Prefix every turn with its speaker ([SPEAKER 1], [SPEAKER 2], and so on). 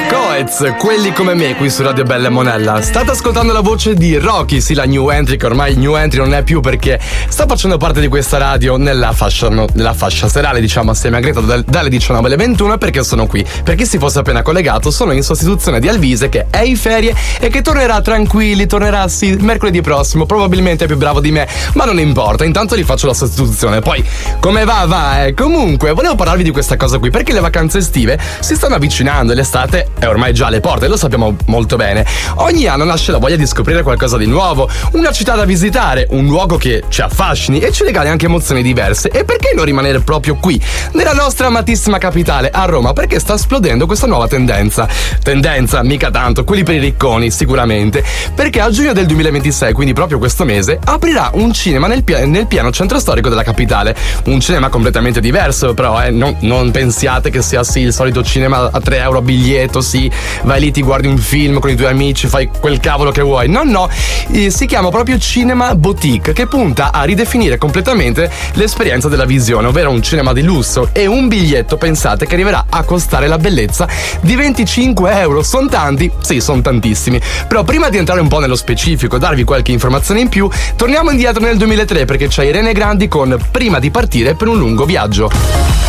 [SPEAKER 1] Coez, quelli come me qui su Radio Bella e Monella. State ascoltando la voce di Rocky, sì, la new entry, che ormai new entry non è più perché sta facendo parte di questa radio nella fascia serale, diciamo, assieme a Greta dalle 19 alle 21, perché sono qui. Per chi si fosse appena collegato, sono in sostituzione di Alvise che è in ferie e che tornerà sì, mercoledì prossimo, probabilmente è più bravo di me, ma non importa, intanto gli faccio la sostituzione. Poi come va. Comunque volevo parlarvi di questa cosa qui perché le vacanze estive si stanno avvicinando e l'estate è ormai già alle porte, lo sappiamo molto bene. Ogni anno nasce la voglia di scoprire qualcosa di nuovo, una città da visitare, un luogo che ci affascini e ci regali anche emozioni diverse. E perché non rimanere proprio qui, nella nostra amatissima capitale, a Roma, perché sta esplodendo questa nuova tendenza, mica tanto, quelli per i ricconi sicuramente, perché a giugno del 2026, quindi proprio questo mese, aprirà un cinema nel pieno centro storico della capitale. Un cinema completamente diverso, però non pensiate che sia sì il solito cinema a 3 euro a biglietto, sì, vai lì, ti guardi un film con i tuoi amici, fai quel cavolo che vuoi. No, si chiama proprio Cinema Boutique, che punta a ridefinire completamente l'esperienza della visione, ovvero un cinema di lusso, e un biglietto, pensate, che arriverà a costare la bellezza di 25 euro. Sono tanti? Sì, sono tantissimi. Però prima di entrare un po' nello specifico, darvi qualche informazione in più, torniamo indietro nel 2003 perché c'è Irene Grandi con Prima di partire per un lungo viaggio.